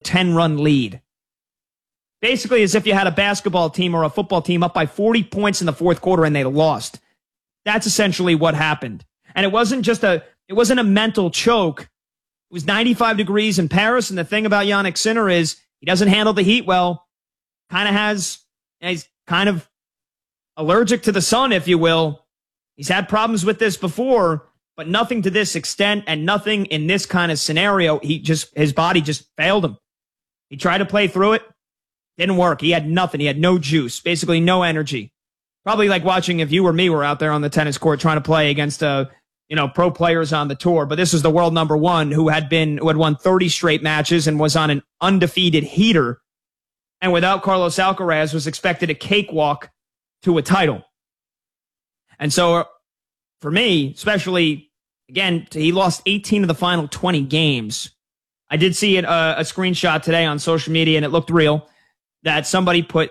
10-run lead. Basically as if you had a basketball team or a football team up by 40 points in the fourth quarter and they lost. That's essentially what happened. And it wasn't a mental choke. It was 95 degrees in Paris, and the thing about Jannik Sinner is he doesn't handle the heat well. He's kind of allergic to the sun, if you will. He's had problems with this before, but nothing to this extent and nothing in this kind of scenario. His body just failed him. He tried to play through it. Didn't work. He had nothing. He had no juice, basically no energy. Probably like watching if you or me were out there on the tennis court trying to play against pro players on the tour. But this is the world number one who had won 30 straight matches and was on an undefeated heater. And without Carlos Alcaraz was expected a cakewalk to a title. And so for me, especially, again, he lost 18 of the final 20 games. I did see a screenshot today on social media, and it looked real, that somebody put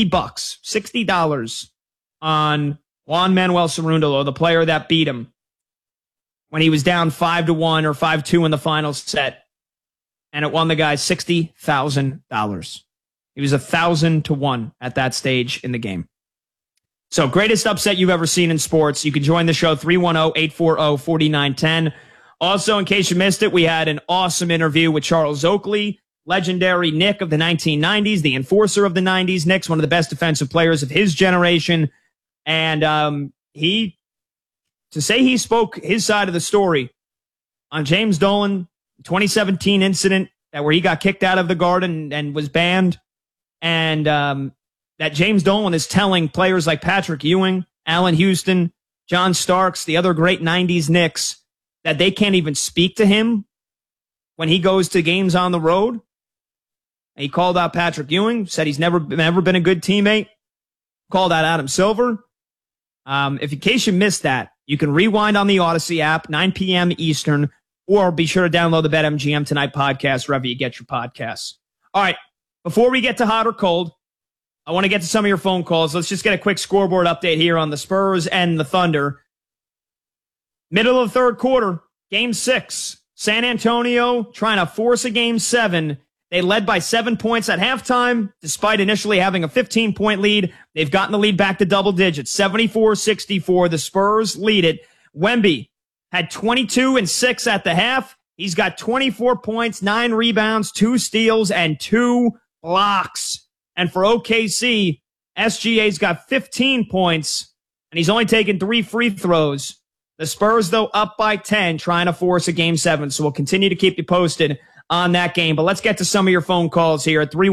$60 on Juan Manuel Cerundolo, the player that beat him when he was down 5-1 or 5-2 in the final set. And it won the guy $60,000. He was 1,000-1 at that stage in the game. So greatest upset you've ever seen in sports. You can join the show 310-840-4910. Also, in case you missed it, we had an awesome interview with Charles Oakley, legendary Knick of the 1990s, the enforcer of the 90s. Knicks, one of the best defensive players of his generation. And he spoke his side of the story on James Dolan, 2017 incident where he got kicked out of the Garden and was banned. And that James Dolan is telling players like Patrick Ewing, Allen Houston, John Starks, the other great 90s Knicks, that they can't even speak to him when he goes to games on the road. And he called out Patrick Ewing, said he's never been a good teammate, called out Adam Silver. If in case you missed that, you can rewind on the Odyssey app, 9 p.m. Eastern, or be sure to download the BetMGM Tonight podcast wherever you get your podcasts. All right, before we get to hot or cold, I want to get to some of your phone calls. Let's just get a quick scoreboard update here on the Spurs and the Thunder. Middle of the third quarter, Game 6. San Antonio trying to force a Game 7. They led by 7 points at halftime, despite initially having a 15-point lead. They've gotten the lead back to double digits, 74-64. The Spurs lead it. Wemby had 22 and 6 at the half. He's got 24 points, 9 rebounds, 2 steals, and 2 blocks. And for OKC, SGA's got 15 points, and he's only taken 3 free throws. The Spurs, though, up by 10, trying to force a Game 7. So we'll continue to keep you posted on that game. But let's get to some of your phone calls here at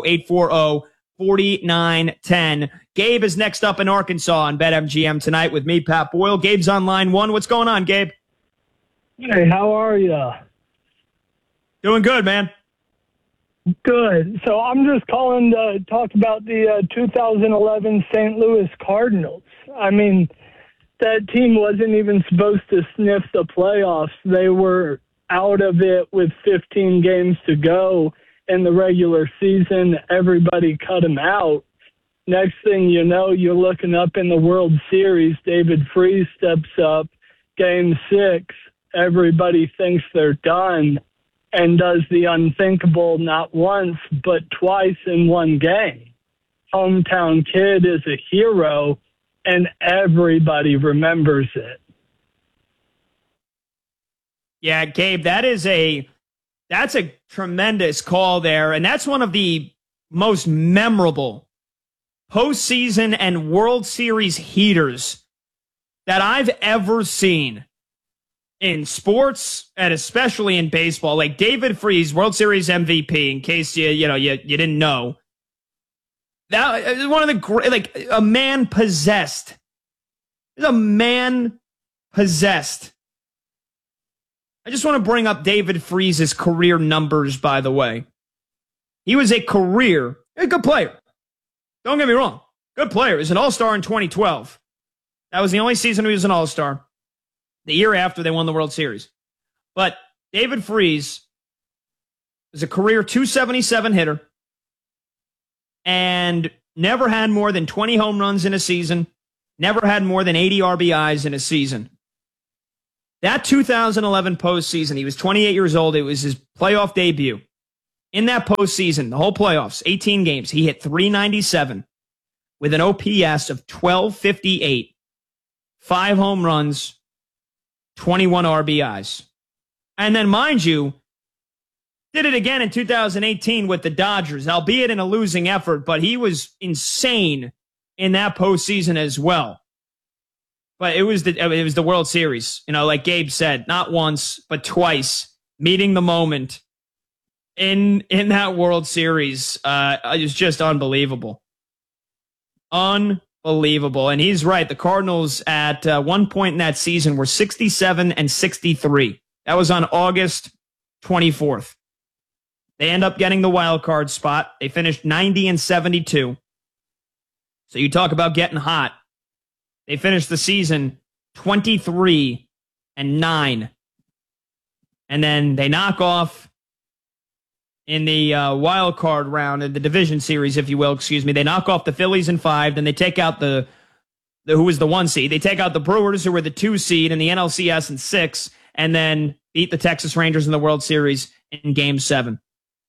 310-840-4910. Gabe is next up in Arkansas on BetMGM tonight with me, Pat Boyle. Gabe's on line 1. What's going on, Gabe? Hey, how are you? Doing good, man. Good. So I'm just calling to talk about the 2011 St. Louis Cardinals. I mean, that team wasn't even supposed to sniff the playoffs. They were out of it with 15 games to go in the regular season. Everybody cut them out. Next thing you know, you're looking up in the World Series. David Freese steps up. Game 6, everybody thinks they're done and does the unthinkable not once but twice in one game. Hometown kid is a hero, and everybody remembers it. Yeah, Gabe, that's a tremendous call there, and that's one of the most memorable postseason and World Series heaters that I've ever seen in sports and especially in baseball. Like David Freese, World Series MVP, in case you didn't know. That is one of the great, like a man possessed. I just want to bring up David Freese's career numbers, by the way. He was a good player. Don't get me wrong. Good player. He was an all-star in 2012. That was the only season he was an all-star. The year after they won the World Series. But David Freese was a career 277 hitter and never had more than 20 home runs in a season, never had more than 80 RBIs in a season. That 2011 postseason, he was 28 years old. It was his playoff debut. In that postseason, the whole playoffs, 18 games, he hit 397 with an OPS of 1258, 5 home runs, 21 RBIs. And then, mind you, did it again in 2018 with the Dodgers, albeit in a losing effort, but he was insane in that postseason as well. But it was the World Series, like Gabe said, not once, but twice, meeting the moment in that World Series. It was just unbelievable. Unbelievable. And he's right. The Cardinals at one point in that season were 67-63. That was on August 24th. They end up getting the wild card spot. They finished 90-72. So you talk about getting hot. They finished the season 23-9. And then they knock off in the wild card round, in the division series, if you will, they knock off the Phillies in 5. Then they take out the who was the 1 seed. They take out the Brewers, who were the 2 seed in the NLCS in 6, and then beat the Texas Rangers in the World Series in Game 7.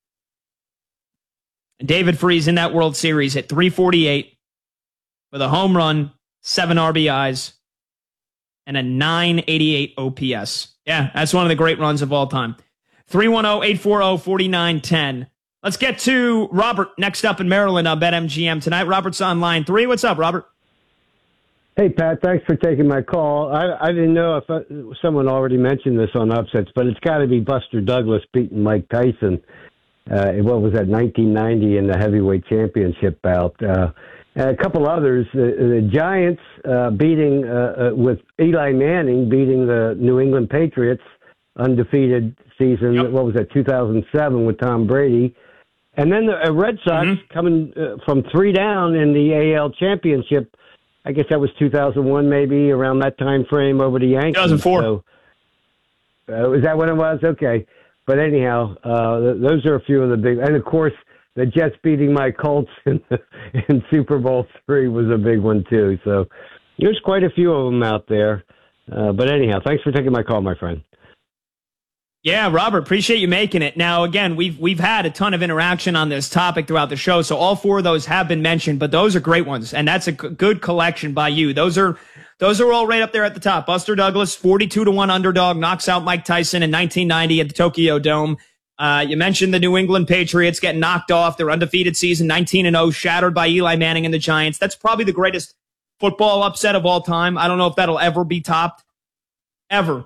And David Freese in that World Series hit 348 with a home run, 7 RBIs, and a 988 OPS. Yeah, that's one of the great runs of all time. 310-840-4910. Let's get to Robert next up in Maryland on BetMGM tonight. Robert's on line 3. What's up, Robert? Hey, Pat, thanks for taking my call. I didn't know if someone already mentioned this on upsets, but it's got to be Buster Douglas beating Mike Tyson. What was that, 1990 in the heavyweight championship bout. A couple others, the Giants beating, with Eli Manning beating the New England Patriots, undefeated season, yep. What was that, 2007 with Tom Brady. And then the Red Sox coming from 3 down in the AL championship. I guess that was 2001, maybe, around that time frame over the Yankees. 2004. So, is that when it was? Okay. But anyhow, those are a few of the big, and of course, the Jets beating my Colts in Super Bowl III was a big one too. So there's quite a few of them out there. But anyhow, thanks for taking my call, my friend. Yeah, Robert, appreciate you making it. Now, again, we've had a ton of interaction on this topic throughout the show, so all 4 of those have been mentioned, but those are great ones, and that's a good collection by you. Those are all right up there at the top. Buster Douglas, 42-1 underdog, knocks out Mike Tyson in 1990 at the Tokyo Dome. You mentioned the New England Patriots getting knocked off their undefeated season, 19-0, shattered by Eli Manning and the Giants. That's probably the greatest football upset of all time. I don't know if that'll ever be topped. Ever.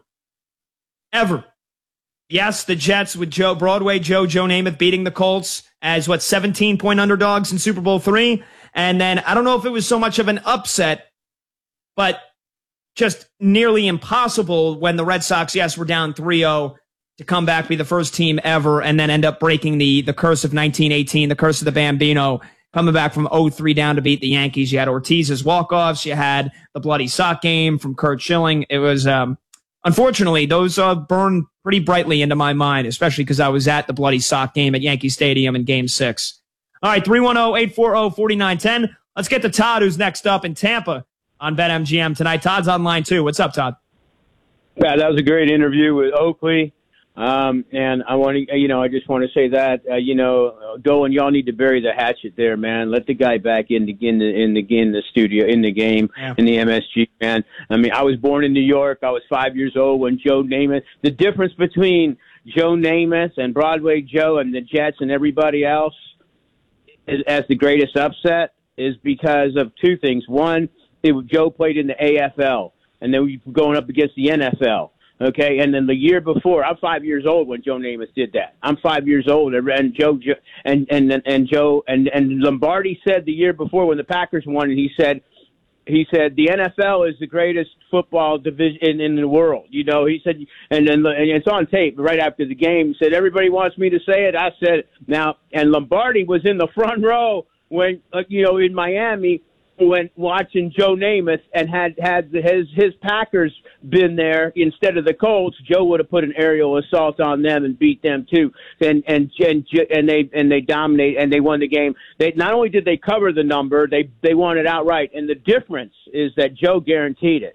Yes, the Jets with Broadway Joe Namath beating the Colts as 17-point underdogs in Super Bowl III. And then I don't know if it was so much of an upset, but just nearly impossible when the Red Sox, yes, were down 3-0 to come back, be the first team ever, and then end up breaking the curse of 1918, the curse of the Bambino, coming back from 0-3 down to beat the Yankees. You had Ortiz's walk-offs. You had the bloody sock game from Curt Schilling. It was, unfortunately, those burned pretty brightly into my mind, especially because I was at the bloody sock game at Yankee Stadium in Game 6. All right, 310-840-4910. Let's get to Todd, who's next up in Tampa on BetMGM tonight. Todd's on line 2. What's up, Todd? Yeah, that was a great interview with Oakley. And I want to, I just want to say that, Dolan, y'all need to bury the hatchet there, man. Let the guy back in the studio, in the game, in the MSG, man. I mean, I was born in New York. I was 5 years old when Joe Namath, the difference between Joe Namath and Broadway Joe and the Jets and everybody else as the greatest upset is because of 2 things. One, Joe played in the AFL, and then we were going up against the NFL. Okay, and then the year before, I'm 5 years old when Joe Namath did that. I'm 5 years old, and Joe and Lombardi said the year before when the Packers won, and he said the NFL is the greatest football division in the world. He said, and it's on tape right after the game. He said everybody wants me to say it. I said it now, and Lombardi was in the front row when in Miami. When watching Joe Namath and had his Packers been there instead of the Colts, Joe would have put an aerial assault on them and beat them too. And they dominate and they won the game. They not only did they cover the number, they won it outright. And the difference is that Joe guaranteed it.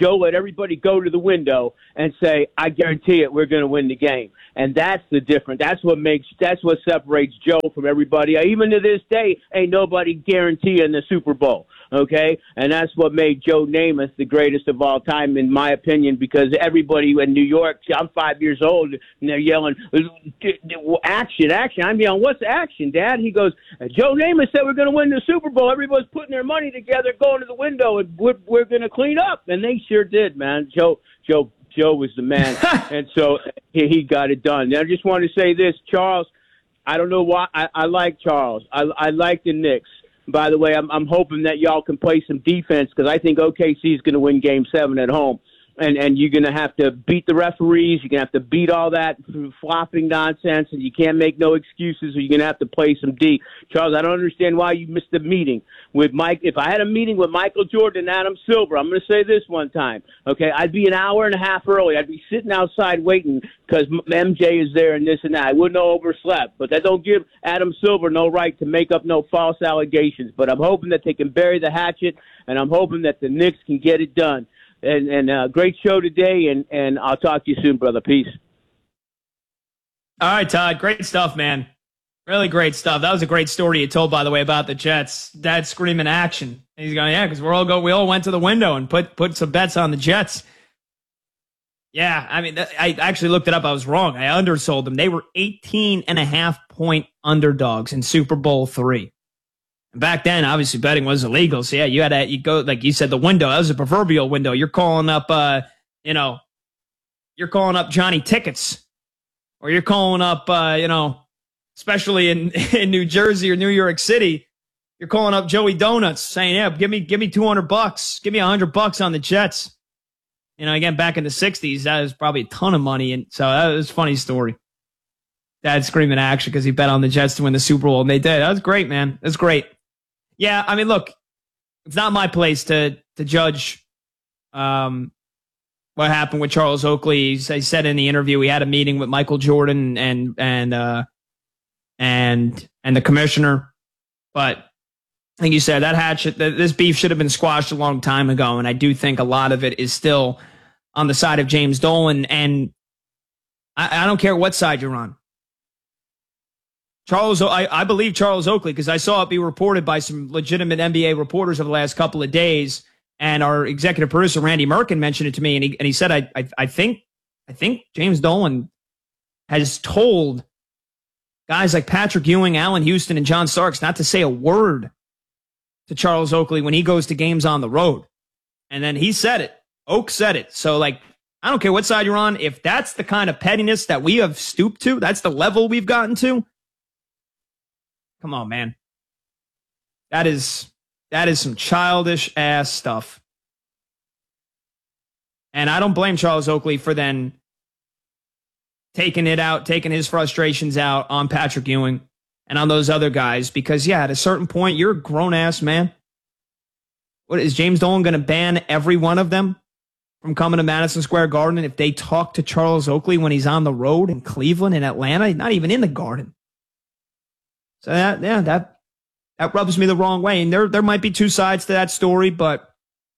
Joe let everybody go to the window and say, I guarantee it, we're going to win the game. And that's the difference. That's what separates Joe from everybody. Even to this day, ain't nobody guaranteeing the Super Bowl. Okay? And that's what made Joe Namath the greatest of all time, in my opinion, because everybody in New York, I'm 5 years old, and they're yelling, action, action. I'm yelling, what's action, Dad? He goes, Joe Namath said we're going to win the Super Bowl. Everybody's putting their money together, going to the window, and we're going to clean up. And they sure did, man. Joe was the man. And so he got it done. Now, I just want to say this, Charles, I don't know why. I like Charles. I like the Knicks. By the way, I'm hoping that y'all can play some defense, because I think OKC is going to win Game 7 at home. And you're going to have to beat the referees. You're going to have to beat all that flopping nonsense, and you can't make no excuses, or you're going to have to play some D. Charles, I don't understand why you missed the meeting with Mike. If I had a meeting with Michael Jordan and Adam Silver, I'm going to say this one time, okay? I'd be an hour and a half early. I'd be sitting outside waiting because MJ is there and this and that. I wouldn't have overslept, but that don't give Adam Silver no right to make up no false allegations. But I'm hoping that they can bury the hatchet, and I'm hoping that the Knicks can get it done. And great show today, and I'll talk to you soon, brother. Peace. All right, Todd. Great stuff, man. Really great stuff. That was a great story you told, by the way, about the Jets. Dad screaming action. And he's going, yeah, because we all went to the window and put some bets on the Jets. Yeah, I mean, I actually looked it up. I was wrong. I undersold them. They were 18.5-point underdogs in Super Bowl III. Back then, obviously, betting was illegal. So, yeah, you go, like you said, the window. That was a proverbial window. You're calling up, you're calling up Johnny Tickets, or you're calling up, especially in New Jersey or New York City, you're calling up Joey Donuts saying, yeah, give me $200. Give me $100 on the Jets. Again, back in the 60s, that was probably a ton of money. And so that was a funny story. Dad screaming action because he bet on the Jets to win the Super Bowl, and they did. That was great, man. That's great. Yeah, I mean, look, it's not my place to judge what happened with Charles Oakley. He said in the interview he had a meeting with Michael Jordan and the commissioner. But like you said, that hatchet, this beef should have been squashed a long time ago, and I do think a lot of it is still on the side of James Dolan. And I don't care what side you're on. I believe Charles Oakley, because I saw it be reported by some legitimate NBA reporters over the last couple of days, and our executive producer Randy Merkin mentioned it to me, and he said, I think James Dolan has told guys like Patrick Ewing, Allen Houston, and John Starks not to say a word to Charles Oakley when he goes to games on the road. And then he said it. Oak said it. So, I don't care what side you're on. If that's the kind of pettiness that we have stooped to, that's the level we've gotten to. Come on, man. That is some childish ass stuff. And I don't blame Charles Oakley for then taking his frustrations out on Patrick Ewing and on those other guys, because yeah, at a certain point, you're a grown ass man. What is James Dolan going to ban every one of them from coming to Madison Square Garden if they talk to Charles Oakley when he's on the road in Cleveland and Atlanta? Not even in the Garden. So that rubs me the wrong way. And there might be two sides to that story, but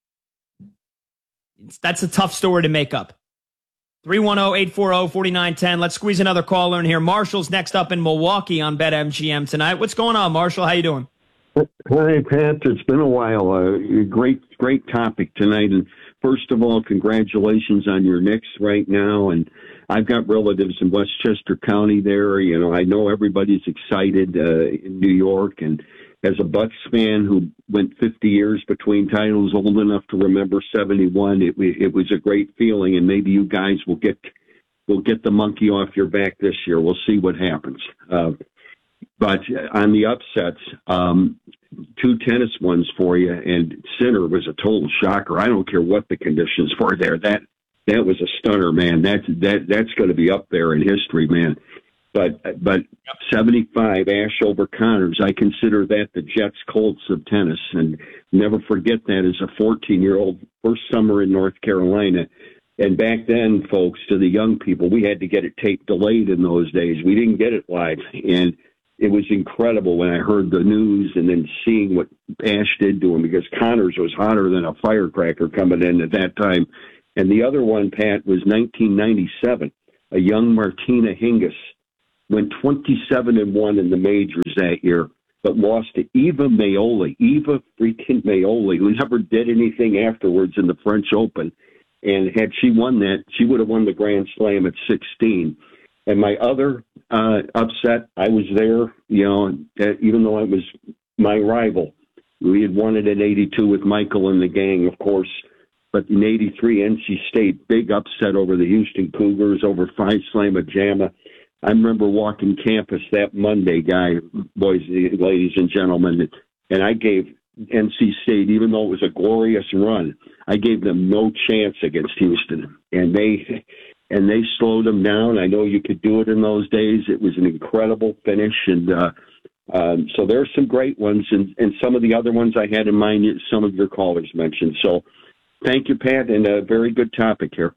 that's a tough story to make up. 310-840-4910. Let's squeeze another caller in here. Marshall's next up in Milwaukee on BetMGM tonight. What's going on, Marshall? How you doing? Hi, Pat. It's been a while. Great topic tonight. And first of all, congratulations on your Knicks right now. And I've got relatives in Westchester County there. I know everybody's excited in New York. And as a Bucks fan who went 50 years between titles, old enough to remember 71, it was a great feeling. And maybe you guys will get the monkey off your back this year. We'll see what happens. But on the upsets, two tennis ones for you, and Sinner was a total shocker. I don't care what the conditions were there. That was a stunner, man. That's going to be up there in history, man. But 75 Ashe over Connors, I consider that the Jets Colts of tennis, and never forget that as a 14-year-old, first summer in North Carolina. And back then, folks, to the young people, we had to get it tape delayed in those days. We didn't get it live, and it was incredible when I heard the news and then seeing what Ash did to him, because Connors was hotter than a firecracker coming in at that time. And the other one, Pat, was 1997. A young Martina Hingis went 27-1 in the majors that year, but lost to Eva freaking Maioli, who never did anything afterwards in the French Open. And had she won that, she would have won the Grand Slam at 16. And my other upset, I was there, even though it was my rival. We had won it in 82 with Michael and the gang, of course. But in 83, NC State, big upset over the Houston Cougars, over Phi Slama Jama. I remember walking campus that Monday, boys, ladies and gentlemen, and I gave NC State, even though it was a glorious run, I gave them no chance against Houston. And they slowed them down. I know you could do it in those days. It was an incredible finish. And so there are some great ones. And some of the other ones I had in mind, some of your callers mentioned. So thank you, Pat, and a very good topic here.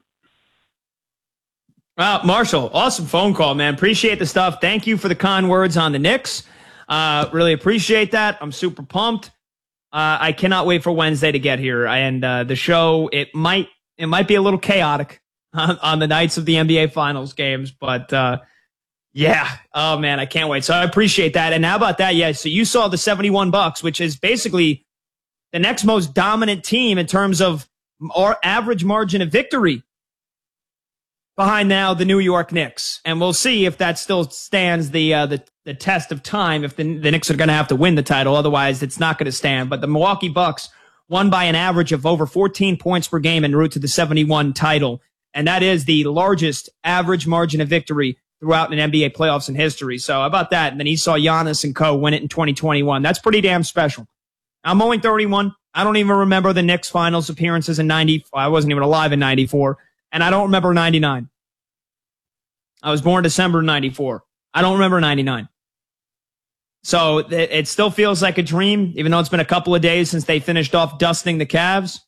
Marshall, awesome phone call, man. Appreciate the stuff. Thank you for the kind words on the Knicks. Really appreciate that. I'm super pumped. I cannot wait for Wednesday to get here. And the show, it might be a little chaotic on the nights of the NBA Finals games, but yeah. Oh, man, I can't wait. So I appreciate that. And how about that? Yeah, so you saw the 71 Bucks, which is basically the next most dominant team in terms of our average margin of victory behind now the New York Knicks. And we'll see if that still stands the test of time, if the Knicks are going to have to win the title. Otherwise, it's not going to stand. But the Milwaukee Bucks won by an average of over 14 points per game en route to the 71 title. And that is the largest average margin of victory throughout an NBA playoffs in history. So how about that? And then he saw Giannis and co. win it in 2021. That's pretty damn special. I'm only 31. I don't even remember the Knicks finals appearances in 90. I wasn't even alive in 94. And I don't remember 99. I was born December 94. I don't remember 99. So it still feels like a dream, even though it's been a couple of days since they finished off dusting the Cavs.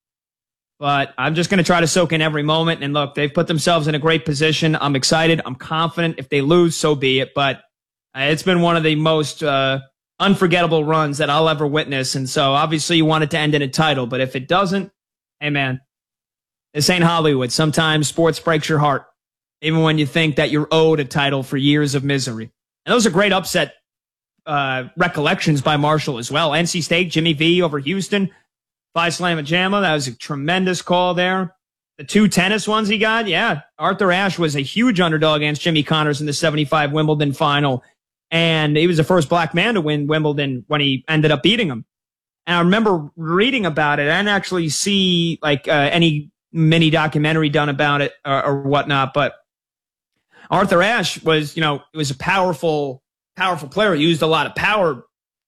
But I'm just going to try to soak in every moment. And look, they've put themselves in a great position. I'm excited. I'm confident. If they lose, so be it. But it's been one of the most unforgettable runs that I'll ever witness. And so obviously you want it to end in a title. But if it doesn't, hey, man, this ain't Hollywood. Sometimes sports breaks your heart, even when you think that you're owed a title for years of misery. And those are great upset recollections by Marshall as well. NC State, Jimmy V over Houston. Phi Slama Jama, that was a tremendous call there. The two tennis ones he got, yeah. Arthur Ashe was a huge underdog against Jimmy Connors in the 75 Wimbledon final. And he was the first black man to win Wimbledon when he ended up beating him. And I remember reading about it. I didn't actually see like any mini documentary done about it or whatnot. But Arthur Ashe was, it was a powerful player. He used a lot of power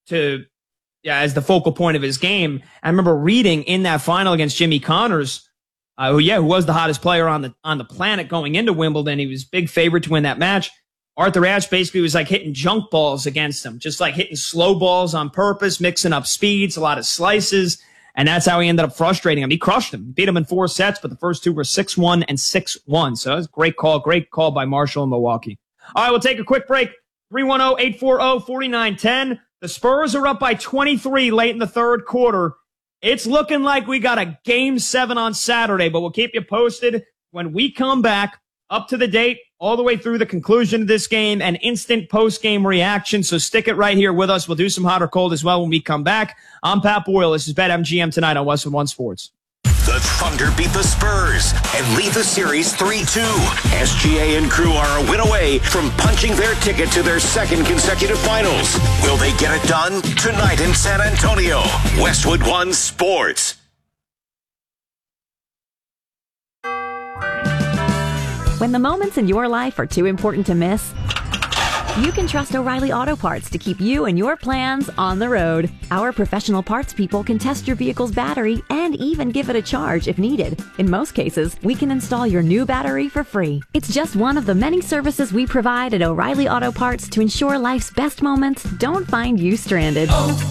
as the focal point of his game. I remember reading in that final against Jimmy Connors, who was the hottest player on the planet going into Wimbledon. He was big favorite to win that match. Arthur Ashe basically was like hitting junk balls against him, just like hitting slow balls on purpose, mixing up speeds, a lot of slices. And that's how he ended up frustrating him. He crushed him, beat him in 4 sets, but the first two were 6-1 and 6-1. So that was a great call by Marshall in Milwaukee. All right, we'll take a quick break. 310-840-4910. The Spurs are up by 23 late in the third quarter. It's looking like we got a Game 7 on Saturday, but we'll keep you posted when we come back, up to the date, all the way through the conclusion of this game, and instant post-game reaction. So stick it right here with us. We'll do some hot or cold as well when we come back. I'm Pat Boyle. This is BetMGM tonight on Westwood One Sports. The Thunder beat the Spurs and lead the series 3-2. SGA and crew are a win away from punching their ticket to their second consecutive finals. Will they get it done? Tonight in San Antonio. Westwood One Sports. When the moments in your life are too important to miss, you can trust O'Reilly Auto Parts to keep you and your plans on the road. Our professional parts people can test your vehicle's battery and even give it a charge if needed. In most cases, we can install your new battery for free. It's just one of the many services we provide at O'Reilly Auto Parts to ensure life's best moments don't find you stranded.